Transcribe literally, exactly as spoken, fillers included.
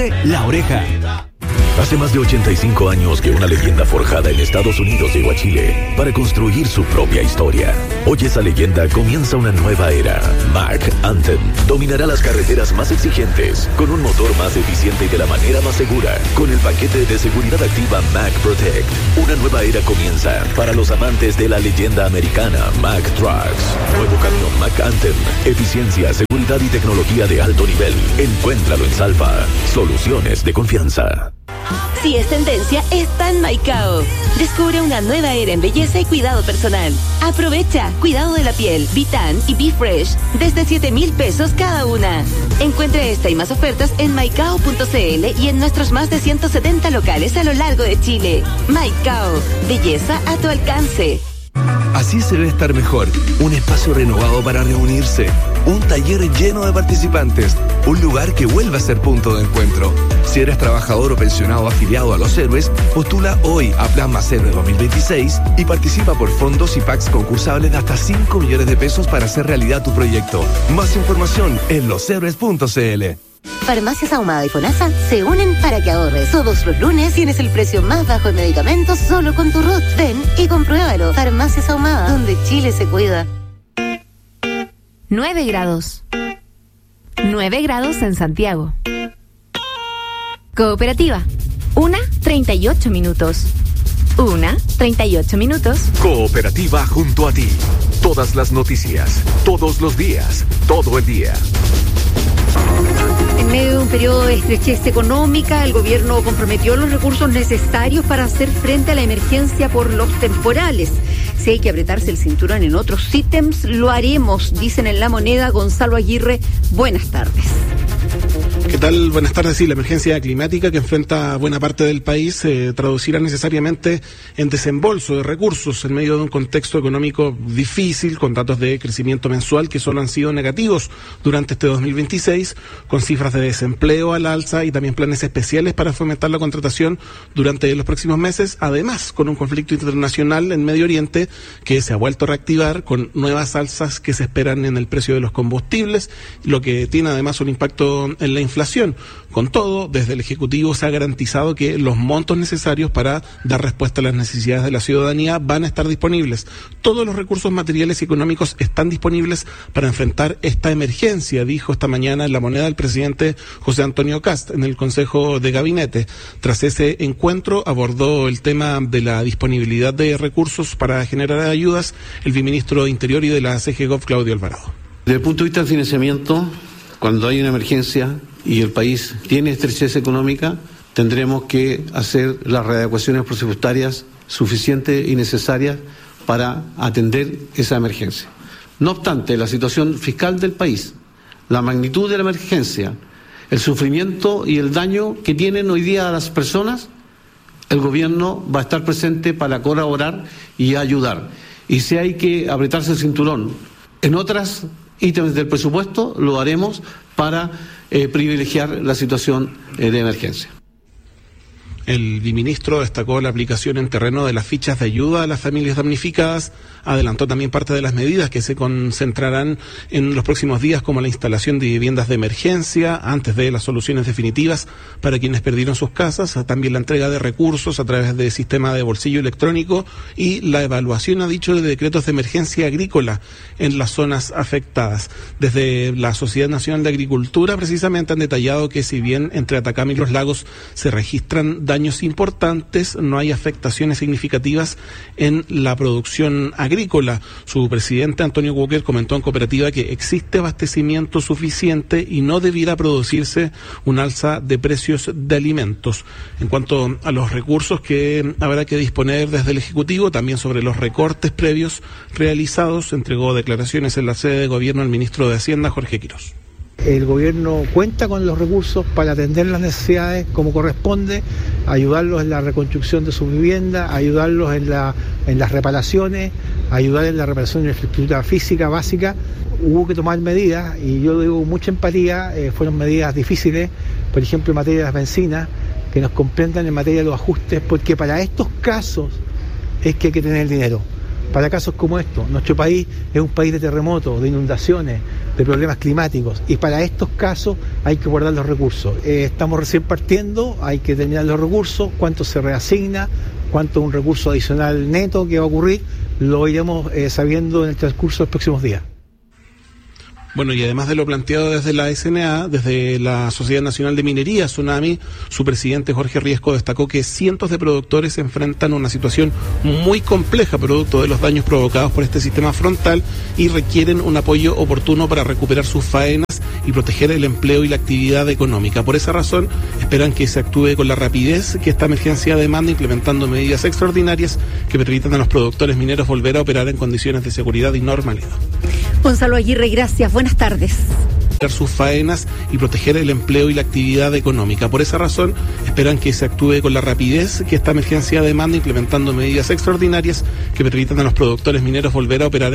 La Oreja. Hace más de ochenta y cinco años que una leyenda forjada en Estados Unidos llegó a Chile para construir su propia historia. Hoy esa leyenda comienza una nueva era. Mack Anthem dominará las carreteras más exigentes con un motor más eficiente y de la manera más segura. Con el paquete de seguridad activa Mack Protect, una nueva era comienza para los amantes de la leyenda americana Mack Trucks. Nuevo camión Mack Anthem, eficiencia, seguridad y tecnología de alto nivel. Encuéntralo en Salva. Soluciones de confianza. Si es tendencia, está en Maicao. Descubre una nueva era en belleza y cuidado personal. Aprovecha cuidado de la piel, Vitan y Be Fresh desde siete mil pesos cada una. Encuentre esta y más ofertas en maicao punto cl y en nuestros más de ciento setenta locales a lo largo de Chile. Maicao, belleza a tu alcance. Así se ve estar mejor. Un espacio renovado para reunirse. Un taller lleno de participantes. Un lugar que vuelva a ser punto de encuentro. Si eres trabajador o pensionado afiliado a Los Héroes, postula hoy a Plan Más Héroe dos mil veintiséis y participa por fondos y packs concursables de hasta cinco millones de pesos para hacer realidad tu proyecto. Más información en los héroes punto cl. Farmacias Ahumada y FONASA se unen para que ahorres. Todos los lunes tienes el precio más bajo en medicamentos solo con tu R U T. Ven y compruébalo. Farmacias Ahumada, donde Chile se cuida. nueve grados. nueve grados en Santiago. Cooperativa. Una, treinta y ocho minutos. Una, treinta y ocho minutos. Cooperativa junto a ti. Todas las noticias, todos los días, todo el día. En medio de un periodo de estrechez económica, el gobierno comprometió los recursos necesarios para hacer frente a la emergencia por los temporales. Si hay que apretarse el cinturón en otros ítems, lo haremos, dicen en La Moneda. Gonzalo Aguirre, buenas tardes. ¿Qué tal? Buenas tardes. Sí, la emergencia climática que enfrenta buena parte del país se eh, traducirá necesariamente en desembolso de recursos en medio de un contexto económico difícil, con datos de crecimiento mensual que solo han sido negativos durante este dos mil veintiséis, con cifras de desempleo al alza y también planes especiales para fomentar la contratación durante los próximos meses, además con un conflicto internacional en Medio Oriente que se ha vuelto a reactivar con nuevas alzas que se esperan en el precio de los combustibles, lo que tiene además un impacto en la inflación. Con todo, desde el Ejecutivo se ha garantizado que los montos necesarios para dar respuesta a las necesidades de la ciudadanía van a estar disponibles. Todos los recursos materiales y económicos están disponibles para enfrentar esta emergencia, dijo esta mañana en La Moneda el presidente José Antonio Kast en el Consejo de Gabinete. Tras ese encuentro abordó el tema de la disponibilidad de recursos para generar ayudas el viceministro de Interior y de la C G Gov, Claudio Alvarado. Desde el punto de vista del financiamiento, cuando hay una emergencia y el país tiene estrechez económica, tendremos que hacer las readecuaciones presupuestarias suficientes y necesarias para atender esa emergencia. No obstante, la situación fiscal del país, la magnitud de la emergencia, el sufrimiento y el daño que tienen hoy día a las personas, el gobierno va a estar presente para colaborar y ayudar. Y si hay que apretarse el cinturón en otras ítems del presupuesto, lo haremos para eh, privilegiar la situación eh, de emergencia. El viceministro destacó la aplicación en terreno de las fichas de ayuda a las familias damnificadas, adelantó también parte de las medidas que se concentrarán en los próximos días, como la instalación de viviendas de emergencia antes de las soluciones definitivas para quienes perdieron sus casas, también la entrega de recursos a través del sistema de bolsillo electrónico y la evaluación, ha dicho, de decretos de emergencia agrícola en las zonas afectadas. Desde la Sociedad Nacional de Agricultura precisamente han detallado que si bien entre Atacama y Los Lagos se registran daños importantes, no hay afectaciones significativas en la producción agrícola. Su presidente, Antonio Walker, comentó en Cooperativa que existe abastecimiento suficiente y no debiera producirse un alza de precios de alimentos. En cuanto a los recursos que habrá que disponer desde el Ejecutivo, también sobre los recortes previos realizados, entregó declaraciones en la sede de gobierno el ministro de Hacienda, Jorge Quirós. El gobierno cuenta con los recursos para atender las necesidades como corresponde, ayudarlos en la reconstrucción de su vivienda, ayudarlos en, la, en las reparaciones, ayudar en la reparación de la infraestructura física básica. Hubo que tomar medidas y yo digo mucha empatía, eh, fueron medidas difíciles, por ejemplo en materia de las bencinas, que nos comprendan en materia de los ajustes, porque para estos casos es que hay que tener el dinero. para casos como estos. Nuestro país es un país de terremotos, de inundaciones, de problemas climáticos, y para estos casos hay que guardar los recursos. Eh, estamos recién partiendo, hay que terminar los recursos, cuánto se reasigna, cuánto es un recurso adicional neto que va a ocurrir, lo iremos eh, sabiendo en el transcurso de los próximos días. Bueno, y además de lo planteado desde la S N A, desde la Sociedad Nacional de Minería, Tsunami, su presidente Jorge Riesco destacó que cientos de productores enfrentan una situación muy compleja producto de los daños provocados por este sistema frontal y requieren un apoyo oportuno para recuperar sus faenas y proteger el empleo y la actividad económica. Por esa razón, esperan que se actúe con la rapidez que esta emergencia demanda, implementando medidas extraordinarias que permitan a los productores mineros volver a operar en condiciones de seguridad y normalidad. Gonzalo Aguirre, gracias. Buenas tardes. Sus faenas y proteger el empleo y la actividad económica. Por esa razón, esperan que se actúe con la rapidez que esta emergencia demanda, implementando medidas extraordinarias que permitan a los productores mineros volver a operar